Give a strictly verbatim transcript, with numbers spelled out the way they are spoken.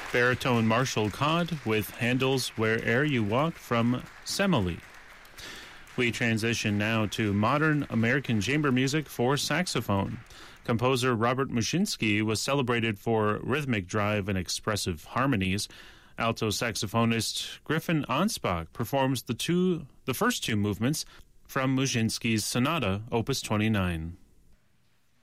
baritone Marshall Codd with Handel's Where'er You Walk from Semele. We transition now to modern American chamber music for saxophone. Composer Robert Muschinsky was celebrated for rhythmic drive and expressive harmonies. Alto saxophonist Griffin Anspach performs the two, the first two movements from Muschinsky's Sonata, Opus twenty-nine.